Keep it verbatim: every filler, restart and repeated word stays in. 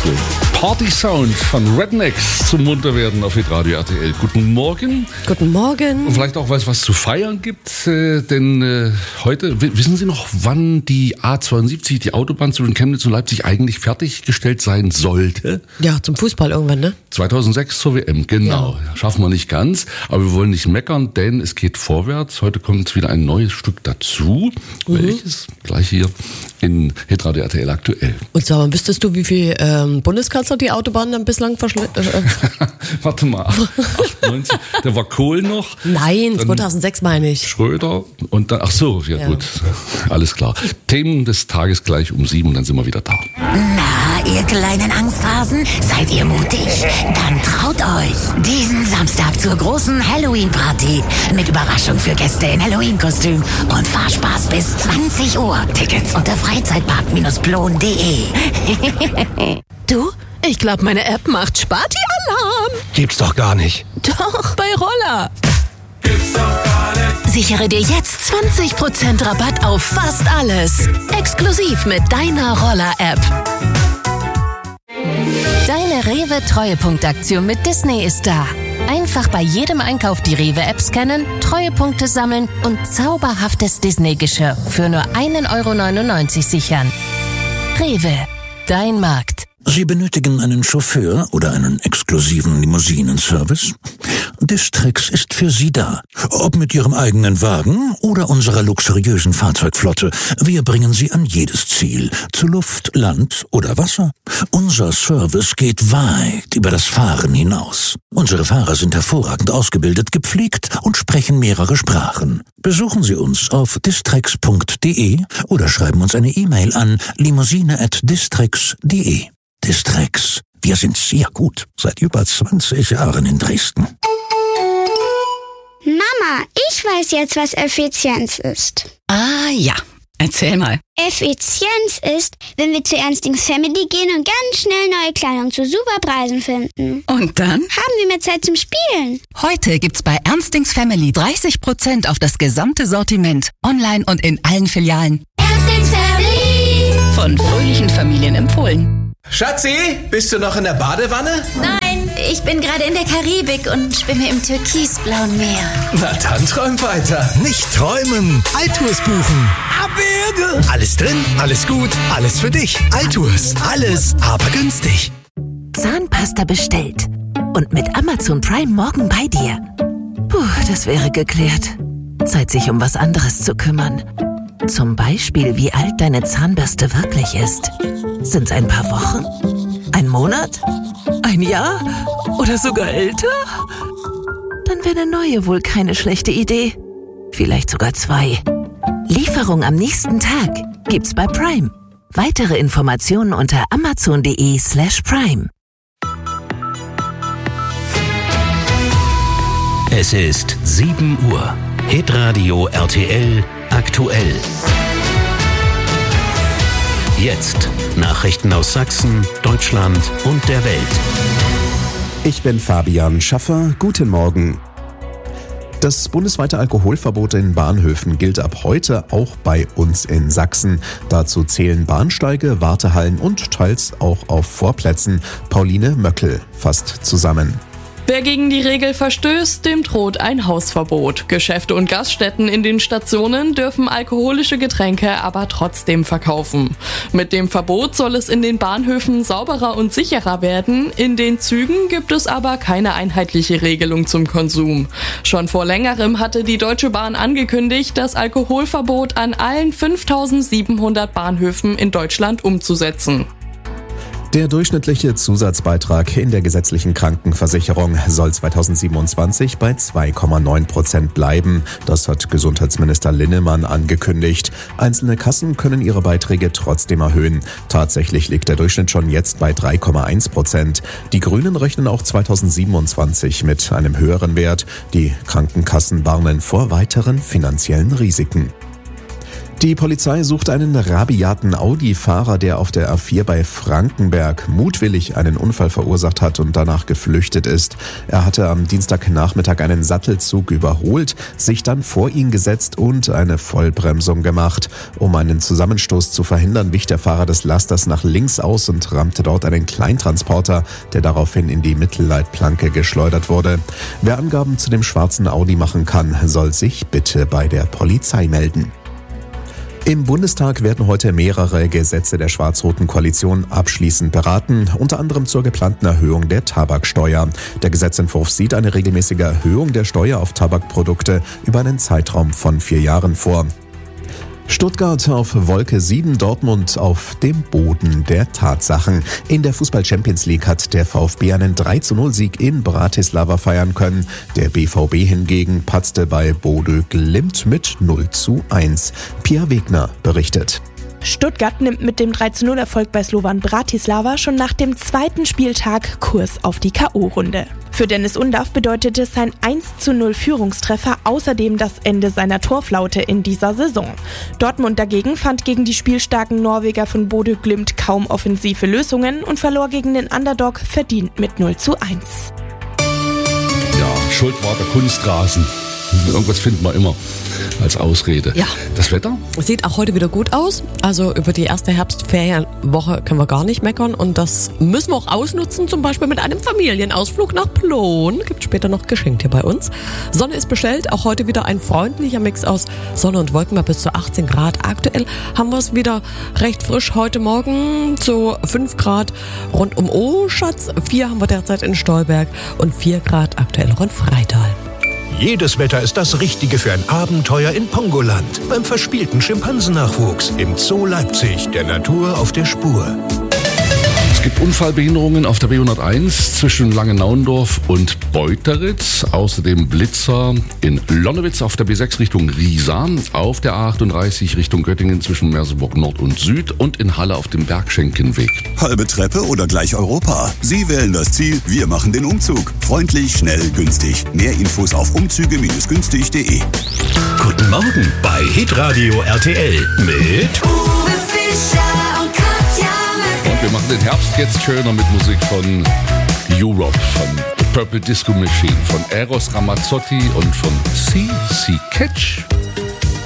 dazu. Party Sound von Rednecks zum Munterwerden auf Hitradio R T L. Guten Morgen. Guten Morgen. Und vielleicht auch, weil es was zu feiern gibt, äh, denn äh, heute, w- wissen Sie noch, wann die A zweiundsiebzig, die Autobahn zwischen Chemnitz und Leipzig eigentlich fertiggestellt sein sollte? Ja, zum Fußball irgendwann, ne? zweitausendsechs zur W M, genau. Ja. Schaffen wir nicht ganz, aber wir wollen nicht meckern, denn es geht vorwärts. Heute kommt wieder ein neues Stück dazu, mhm. welches gleich hier in Hitradio R T L aktuell. Und sag mal, wüsstest du, wie viel ähm, Bundeskanzler die Autobahn dann bislang verschleppt? Äh, Warte mal, achtundneunzig, da war Kohl noch. Nein, zweitausendsechs meine ich. Schröder und dann, ach so, ja, ja gut, alles klar. Themen des Tages gleich um sieben und dann sind wir wieder da. Na, ihr kleinen Angsthasen, seid ihr mutig? Dann traut euch. Diesen Samstag zur großen Halloween-Party mit Überraschung für Gäste in Halloween-Kostüm und Fahrspaß bis zwanzig Uhr. Tickets unter freizeitpark plon punkt de. Du, ich glaube, meine App macht Sparti-Alarm. Gibt's doch gar nicht. Doch, bei Roller. Gibt's doch gar nicht. Sichere dir jetzt zwanzig Prozent Rabatt auf fast alles. Exklusiv mit deiner Roller-App. Deine Rewe-Treuepunktaktion mit Disney ist da. Einfach bei jedem Einkauf die Rewe-App scannen, Treuepunkte sammeln und zauberhaftes Disney-Geschirr für nur ein Euro neunundneunzig sichern. Rewe, dein Markt. Sie benötigen einen Chauffeur oder einen exklusiven Limousinenservice? Distrix ist für Sie da. Ob mit Ihrem eigenen Wagen oder unserer luxuriösen Fahrzeugflotte. Wir bringen Sie an jedes Ziel. Zu Luft, Land oder Wasser. Unser Service geht weit über das Fahren hinaus. Unsere Fahrer sind hervorragend ausgebildet, gepflegt und sprechen mehrere Sprachen. Besuchen Sie uns auf distrix punkt de oder schreiben uns eine E-Mail an limousine at distrix punkt de. Distrix. Wir sind sehr gut. Seit über zwanzig Jahren in Dresden. Mama, ich weiß jetzt, was Effizienz ist. Ah ja, erzähl mal. Effizienz ist, wenn wir zu Ernstings Family gehen und ganz schnell neue Kleidung zu super Preisen finden. Und dann? Haben wir mehr Zeit zum Spielen. Heute gibt's bei Ernstings Family dreißig Prozent auf das gesamte Sortiment. Online und in allen Filialen. Ernstings Family! Von fröhlichen Familien empfohlen. Schatzi, bist du noch in der Badewanne? Nein, ich bin gerade in der Karibik und schwimme im türkisblauen Meer. Na dann träum weiter. Nicht träumen, Altours buchen. Abwürge. Alles drin, alles gut, alles für dich. Altours, alles, aber günstig. Zahnpasta bestellt. Und mit Amazon Prime morgen bei dir. Puh, das wäre geklärt. Zeit, sich um was anderes zu kümmern. Zum Beispiel, wie alt deine Zahnbürste wirklich ist. Sind's ein paar Wochen? Ein Monat? Ein Jahr? Oder sogar älter? Dann wäre eine neue wohl keine schlechte Idee. Vielleicht sogar zwei. Lieferung am nächsten Tag gibt's bei Prime. Weitere Informationen unter amazon.de slash prime. Es ist sieben Uhr. Hitradio R T L aktuell. Jetzt Nachrichten aus Sachsen, Deutschland und der Welt. Ich bin Fabian Schaffer. Guten Morgen. Das bundesweite Alkoholverbot in Bahnhöfen gilt ab heute auch bei uns in Sachsen. Dazu zählen Bahnsteige, Wartehallen und teils auch auf Vorplätzen. Pauline Möckel fasst zusammen. Wer gegen die Regel verstößt, dem droht ein Hausverbot. Geschäfte und Gaststätten in den Stationen dürfen alkoholische Getränke aber trotzdem verkaufen. Mit dem Verbot soll es in den Bahnhöfen sauberer und sicherer werden. In den Zügen gibt es aber keine einheitliche Regelung zum Konsum. Schon vor längerem hatte die Deutsche Bahn angekündigt, das Alkoholverbot an allen fünftausendsiebenhundert Bahnhöfen in Deutschland umzusetzen. Der durchschnittliche Zusatzbeitrag in der gesetzlichen Krankenversicherung soll zweitausendsiebenundzwanzig bei zwei Komma neun Prozent bleiben. Das hat Gesundheitsminister Linnemann angekündigt. Einzelne Kassen können ihre Beiträge trotzdem erhöhen. Tatsächlich liegt der Durchschnitt schon jetzt bei drei Komma eins Prozent. Die Grünen rechnen auch zweitausendsiebenundzwanzig mit einem höheren Wert. Die Krankenkassen warnen vor weiteren finanziellen Risiken. Die Polizei sucht einen rabiaten Audi-Fahrer, der auf der A vier bei Frankenberg mutwillig einen Unfall verursacht hat und danach geflüchtet ist. Er hatte am Dienstagnachmittag einen Sattelzug überholt, sich dann vor ihn gesetzt und eine Vollbremsung gemacht. Um einen Zusammenstoß zu verhindern, wich der Fahrer des Lasters nach links aus und rammte dort einen Kleintransporter, der daraufhin in die Mittelleitplanke geschleudert wurde. Wer Angaben zu dem schwarzen Audi machen kann, soll sich bitte bei der Polizei melden. Im Bundestag werden heute mehrere Gesetze der schwarz-roten Koalition abschließend beraten, unter anderem zur geplanten Erhöhung der Tabaksteuer. Der Gesetzentwurf sieht eine regelmäßige Erhöhung der Steuer auf Tabakprodukte über einen Zeitraum von vier Jahren vor. Stuttgart auf Wolke sieben, Dortmund auf dem Boden der Tatsachen. In der Fußball-Champions League hat der VfB einen drei zu null Sieg in Bratislava feiern können. Der B V B hingegen patzte bei Bodø Glimt mit null zu eins. Pia Wegner berichtet. Stuttgart nimmt mit dem drei zu null Erfolg bei Slovan Bratislava schon nach dem zweiten Spieltag Kurs auf die K O-Runde. Für Dennis Undav bedeutete sein eins zu null Führungstreffer außerdem das Ende seiner Torflaute in dieser Saison. Dortmund dagegen fand gegen die spielstarken Norweger von Bodø Glimt kaum offensive Lösungen und verlor gegen den Underdog verdient mit null zu eins. Ja, Schuld war der Kunstrasen. Irgendwas finden wir immer als Ausrede. Ja. Das Wetter? Sieht auch heute wieder gut aus. Also über die erste Herbstferienwoche können wir gar nicht meckern. Und das müssen wir auch ausnutzen, zum Beispiel mit einem Familienausflug nach Plon. Gibt später noch geschenkt hier bei uns. Sonne ist bestellt. Auch heute wieder ein freundlicher Mix aus Sonne und Wolken bei bis zu achtzehn Grad. Aktuell haben wir es wieder recht frisch heute Morgen. So fünf Grad rund um Oschatz. vier haben wir derzeit in Stolberg und vier Grad aktuell rund Freital. Jedes Wetter ist das Richtige für ein Abenteuer in Pongoland. Beim verspielten Schimpansennachwuchs im Zoo Leipzig, der Natur auf der Spur. Es gibt Unfallbehinderungen auf der B hunderteins zwischen Langenauendorf und Beuteritz. Außerdem Blitzer in Lonnewitz auf der B sechs Richtung Riesa, auf der A achtunddreißig Richtung Göttingen zwischen Merseburg Nord und Süd und in Halle auf dem Bergschenkenweg. Halbe Treppe oder gleich Europa? Sie wählen das Ziel, wir machen den Umzug. Freundlich, schnell, günstig. Mehr Infos auf umzüge günstig punkt de. Guten Morgen bei Hitradio R T L mit Uwe Fischer und Katja Möck. Und wir machen den Herbst jetzt schöner mit Musik von Europe, von The Purple Disco Machine, von Eros Ramazzotti und von C C Catch.